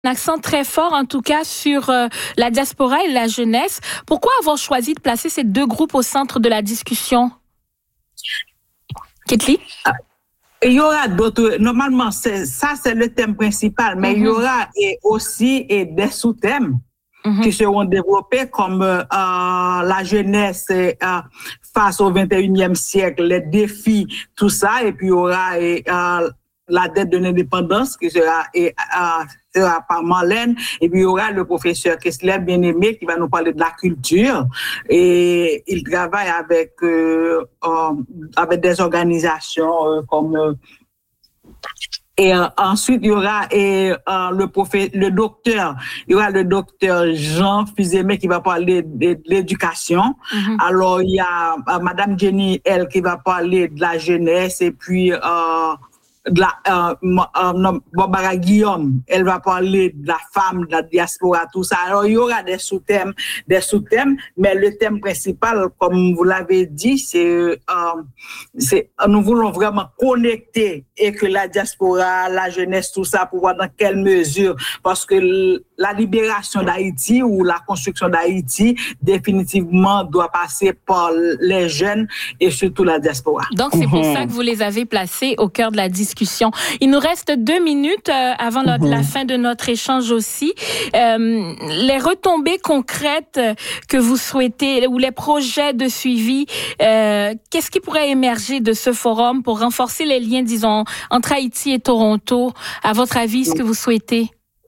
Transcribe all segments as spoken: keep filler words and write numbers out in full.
Un accent très fort, en tout cas, sur euh, la diaspora et la jeunesse. Pourquoi avoir choisi de placer ces deux groupes au centre de la discussion? Ketli? Il y aura d'autres, normalement, c'est, ça c'est le thème principal, mais mm-hmm. il y aura et aussi et des sous-thèmes mm-hmm. qui seront développés comme euh, la jeunesse euh, face au vingt et unième siècle, les défis, tout ça, et puis il y aura et, euh, la dette de l'indépendance qui sera, et, euh, sera par Marlène, et puis il y aura le professeur Kessler bien-aimé qui va nous parler de la culture, et il travaille avec, euh, euh, avec des organisations euh, comme... Euh, et euh, ensuite, il y aura et, euh, le, professeur, le docteur, il y aura le docteur Jean Fizemé qui va parler de, de l'éducation. Mm-hmm. Alors, il y a euh, Madame Jenny, elle, qui va parler de la jeunesse, et puis... Euh, de la euh, euh, Barbara Guillaume, elle va parler de la femme, de la diaspora, tout ça. Alors il y aura des sous-thèmes, des sous-thèmes, mais le thème principal, comme vous l'avez dit, c'est, euh, c'est nous voulons vraiment connecter et que la diaspora, la jeunesse, tout ça, pour voir dans quelle mesure, parce que la libération d'Haïti ou la construction d'Haïti définitivement doit passer par les jeunes et surtout la diaspora. Donc c'est pour mmh. ça que vous les avez placés au cœur de la discussion. Il nous reste deux minutes euh, avant la, la fin de notre échange aussi. Euh, les retombées concrètes que vous souhaitez ou les projets de suivi, euh, qu'est-ce qui pourrait émerger de ce forum pour renforcer les liens, disons, entre Haïti et Toronto? À votre avis, ce que vous souhaitez?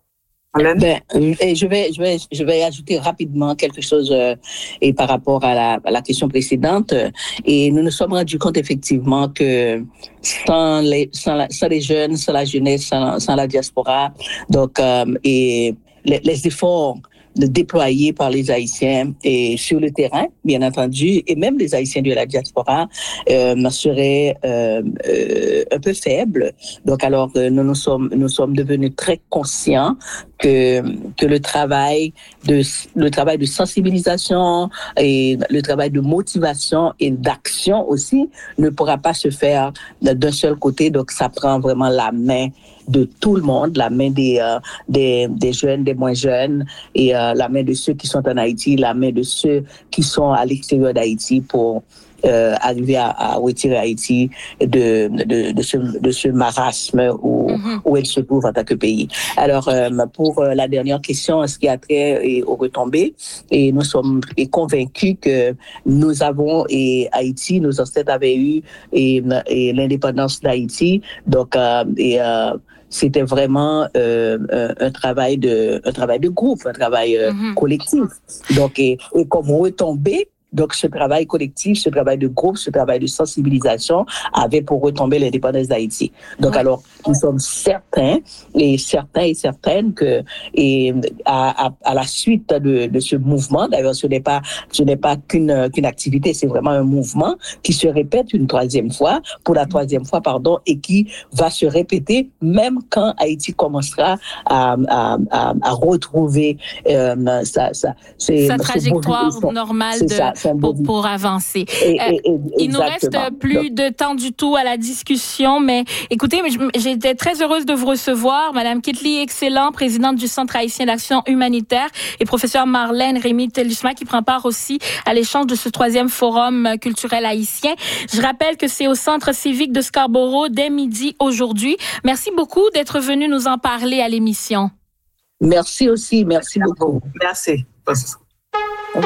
Ben, je vais, je vais, je vais ajouter rapidement quelque chose euh, et par rapport à la, à la question précédente. Et nous nous sommes rendus compte effectivement que sans les, sans, la, sans les jeunes, sans la jeunesse, sans, sans la diaspora, donc euh, et les, les efforts de déployer par les Haïtiens et sur le terrain, bien entendu, et même les Haïtiens de la diaspora euh, seraient euh, euh, un peu faibles. Donc, alors, euh, nous nous sommes nous sommes devenus très conscients que que le travail de le travail de sensibilisation et le travail de motivation et d'action aussi ne pourra pas se faire d'un seul côté. Donc, ça prend vraiment la main de tout le monde, la main des euh, des des jeunes, des moins jeunes, et euh, la main de ceux qui sont en Haïti, la main de ceux qui sont à l'extérieur d'Haïti pour euh, arriver à, à retirer Haïti de de de ce de ce marasme où mm-hmm. où elle se trouve en tant que pays. Alors euh, pour euh, la dernière question, ce qui a trait et, aux retombées, et nous sommes et convaincus que nous avons et Haïti, nos ancêtres avaient eu et, et l'indépendance d'Haïti, donc euh, et euh, c'était vraiment euh, un, un travail de un travail de groupe, un travail euh, mm-hmm. collectif. Donc et, et comme retombée, donc ce travail collectif, ce travail de groupe, ce travail de sensibilisation avait pour retomber l'indépendance d'Haïti. Donc ouais. alors nous sommes certains et certains et certaines que et à, à, à la suite de, de ce mouvement, d'ailleurs ce n'est pas ce n'est pas qu'une qu'une activité, c'est vraiment un mouvement qui se répète une troisième fois, pour la troisième fois pardon, et qui va se répéter même quand Haïti commencera à à à, à retrouver euh, sa sa c'est, sa trajectoire beau, normale de ça, Pour, pour avancer. Et, et, et, il nous reste plus de temps du tout à la discussion, mais écoutez, j'étais très heureuse de vous recevoir, Madame Ketli Excellent, présidente du Centre haïtien d'action humanitaire, et professeur Marlène Rémy Telusma, qui prend part aussi à l'échange de ce troisième forum culturel haïtien. Je rappelle que c'est au Centre civique de Scarborough dès midi aujourd'hui. Merci beaucoup d'être venu nous en parler à l'émission. Merci aussi, merci beaucoup. Merci.